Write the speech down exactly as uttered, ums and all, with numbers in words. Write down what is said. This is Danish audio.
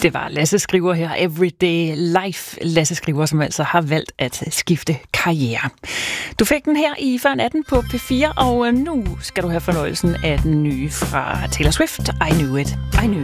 Det var Lasse Skriver her, Everyday Life. Lasse Skriver, som altså har valgt at skifte karriere. Du fik den her i før natten på P fire, og nu skal du have fornøjelsen af den nye fra Taylor Swift, I Knew It, I Knew It.